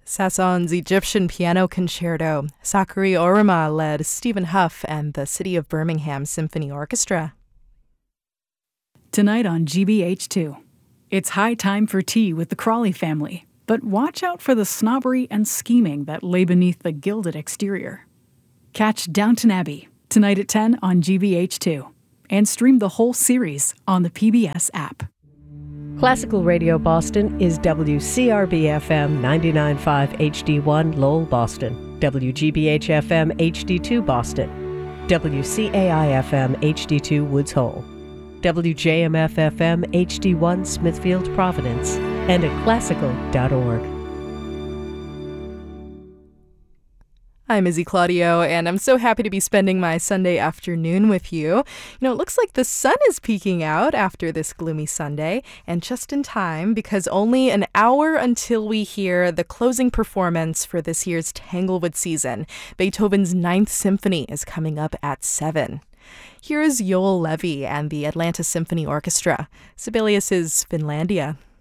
Sasson's Egyptian Piano Concerto. Sakari Oruma led Stephen Huff and the City of Birmingham Symphony Orchestra. Tonight on GBH2. It's high time for tea with the Crawley family, but watch out for the snobbery and scheming that lay beneath the gilded exterior. Catch Downton Abbey tonight at 10 on GBH2 and stream the whole series on the PBS app. Classical Radio Boston is WCRB-FM 99.5 HD1 Lowell, Boston, WGBH-FM HD2 Boston, WCAI-FM HD2 Woods Hole, WJMF-FM HD1 Smithfield, Providence, and at classical.org. I'm Izzy Claudio, and I'm so happy to be spending my Sunday afternoon with you. It looks like the sun is peeking out after this gloomy Sunday, and just in time because only an hour until we hear the closing performance for this year's Tanglewood season. Beethoven's Ninth Symphony is coming up at 7. Here is Joel Levy and the Atlanta Symphony Orchestra, Sibelius's Finlandia.